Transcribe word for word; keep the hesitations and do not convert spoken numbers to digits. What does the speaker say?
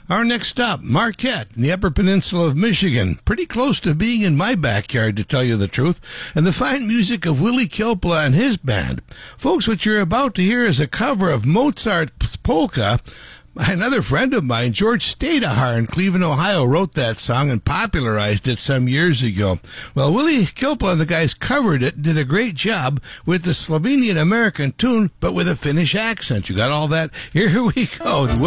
Our next stop, Marquette, in the Upper Peninsula of Michigan. Pretty close to being in my backyard, to tell you the truth. And the fine music of Willie Kilpla and his band. Folks, what you're about to hear is a cover of Mozart's Polka. Another friend of mine, George Stadahar in Cleveland, Ohio, wrote that song and popularized it some years ago. Well, Willie Kilpla and the guys covered it and did a great job with the Slovenian-American tune, but with a Finnish accent. You got all that? Here we go.